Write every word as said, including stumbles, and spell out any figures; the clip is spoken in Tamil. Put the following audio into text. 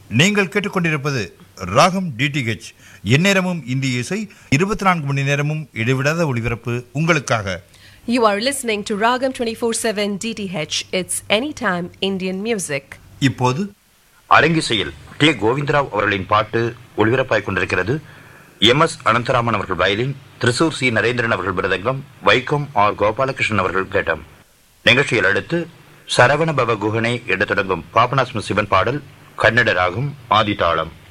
நீங்கள் கேட்டுக்கொண்டிருப்பது ராகம் டிடிஹெச். எந்நேரமும் இந்திய இசை, இருபத்தி நான்கு மணி நேரமும் இடைவிடாத ஒளிபரப்பு உங்களுக்காக. You are listening to Ragam twenty-four seven D T H. It's anytime Indian music. இப்போது அரங்கிசையில் டி கோவிந்தராவ் அவர்களின் பாட்டு ஒளிபரப்பாய் கொண்டிருக்கிறது. எம் எஸ் அனந்தராமன் அவர்கள் வயலின், திரிசூர் சி நரேந்திரன் அவர்கள் மிருதங்கம், வைக்கம் ஆர் கோபாலகிருஷ்ணன் அவர்கள் கேட்டம். நிகழ்ச்சியில் அடுத்து சரவண பவ குஹனே என்று தொடங்கும் பாபநாசம் சிவன் பாடல், கன்னட ராகம் ஆதிதாளம்.